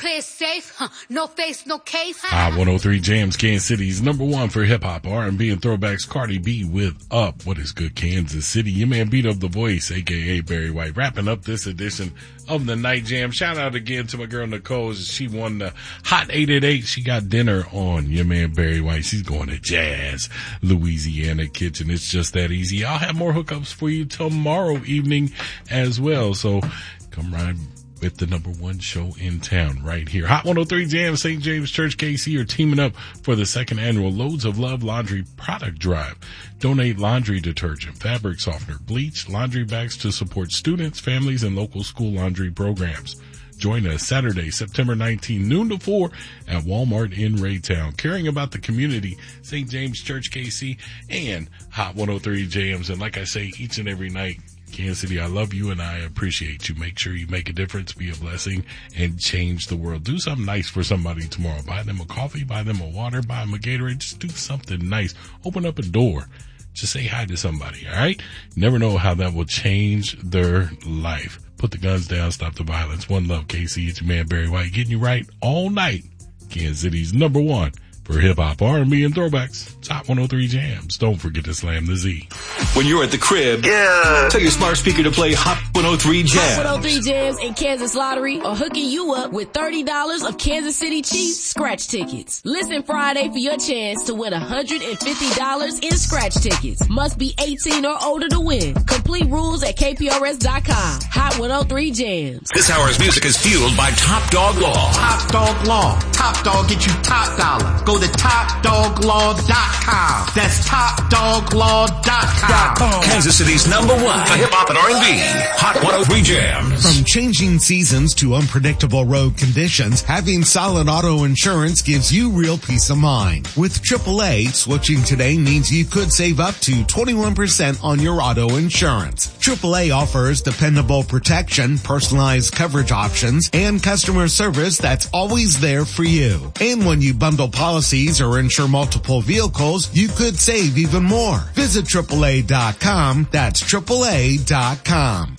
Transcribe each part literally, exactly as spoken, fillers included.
play it safe. Huh. No face, no case. Hot one oh three Jams, Kansas City's number one for hip-hop, R and B, and throwbacks. Cardi B with Up. What is good, Kansas City? Your man Beat Up the Voice, a k a. Barry White, wrapping up this edition of the Night Jam. Shout out again to my girl Nicole. She won the Hot eight eight eight. She got dinner on your man Barry White. She's going to Jazz Louisiana Kitchen. It's just that easy. I'll have more hookups for you tomorrow evening as well. So come ride with the number one show in town right here. Hot one oh three Jam, Saint James Church K C are teaming up for the second annual Loads of Love Laundry Product Drive. Donate laundry detergent, fabric softener, bleach, laundry bags to support students, families, and local school laundry programs. Join us Saturday, September nineteenth, noon to four at Walmart in Raytown. Caring about the community, Saint James Church K C and Hot one oh three Jams. And like I say each and every night, Kansas City, I love you and I appreciate you. Make sure you make a difference, be a blessing, and change the world. Do something nice for somebody tomorrow. Buy them a coffee, buy them a water, buy them a Gatorade. Just do something nice. Open up a door. Just say hi to somebody, all right? Never know how that will change their life. Put the guns down, stop the violence. One love, K C. It's your man Barry White getting you right all night. Kansas City's number one for hip-hop, R and B, and throwbacks. Top one oh three Jams. Don't forget to slam the Z. When you're at the crib, yeah. tell your smart speaker to play Hot one oh three Jams. Hot one oh three Jams and Kansas Lottery are hooking you up with thirty dollars of Kansas City Chiefs scratch tickets. Listen Friday for your chance to win one hundred fifty dollars in scratch tickets. Must be eighteen or older to win. Complete rules at K P R S dot com. Hot one oh three Jams. This hour's music is fueled by Top Dog Law. Top Dog Law. Top Dog get you top dollar. Go to top dog law dot com. That's top dog law dot com. Kansas City's number one for hip-hop and R and B. Hot one oh three Jams. From changing seasons to unpredictable road conditions, having solid auto insurance gives you real peace of mind. With triple A, switching today means you could save up to twenty-one percent on your auto insurance. triple A offers dependable protection, personalized coverage options, and customer service that's always there for you. And when you bundle policies or insure multiple vehicles, you could save even more. Visit triple A dot com. That's triple A dot com.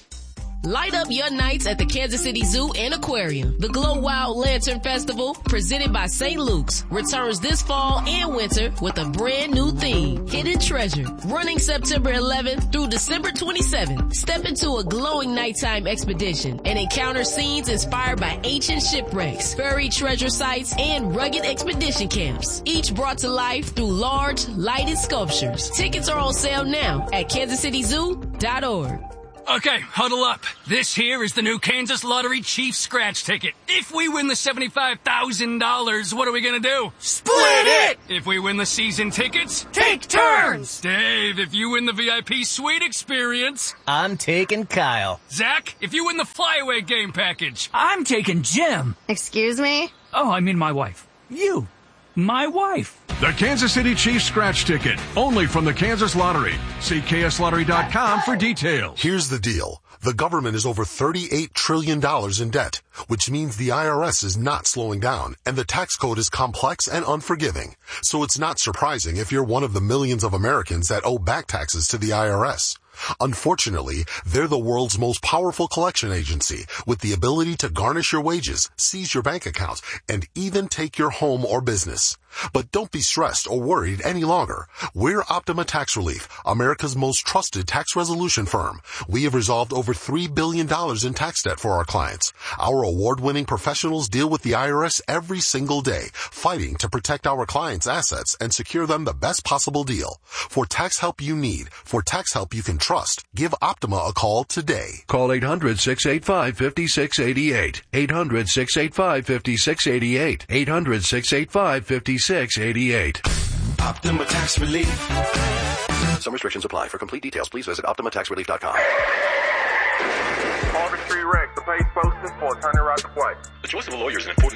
Light up your nights at the Kansas City Zoo and Aquarium. The Glow Wild Lantern Festival, presented by Saint Luke's, returns this fall and winter with a brand new theme, Hidden Treasure. Running September eleventh through December twenty-seventh, step into a glowing nighttime expedition and encounter scenes inspired by ancient shipwrecks, buried treasure sites, and rugged expedition camps. Each brought to life through large, lighted sculptures. Tickets are on sale now at kansas city zoo dot org. Okay, huddle up. This here is the new Kansas Lottery Chiefs scratch ticket. If we win the seventy-five thousand dollars, what are we gonna do? Split it! If we win the season tickets, take turns! Dave, if you win the V I P suite experience, I'm taking Kyle. Zach, if you win the flyaway game package, I'm taking Jim. Excuse me? Oh, I mean my wife. You. My wife. The Kansas City Chiefs scratch ticket, only from the Kansas Lottery. See K S lottery dot com for details. Here's the deal. The government is over thirty-eight trillion dollars in debt, which means the I R S is not slowing down, and the tax code is complex and unforgiving. So it's not surprising if you're one of the millions of Americans that owe back taxes to the I R S. Unfortunately, they're the world's most powerful collection agency with the ability to garnish your wages, seize your bank accounts, and even take your home or business. But don't be stressed or worried any longer. We're Optima Tax Relief, America's most trusted tax resolution firm. We have resolved over three billion dollars in tax debt for our clients. Our award-winning professionals deal with the I R S every single day, fighting to protect our clients' assets and secure them the best possible deal. For tax help you need, for tax help you can trust, give Optima a call today. Call eight hundred, six eight five, five six eight eight. eight hundred, six eight five, five six eight eight. eight hundred, six eight five, five six eight eight. Optima Tax Relief. Some restrictions apply. For complete details, please visit optima tax relief dot com. Harvard Street Rex, the page posted for attorney right to play. The choice of a lawyer is an important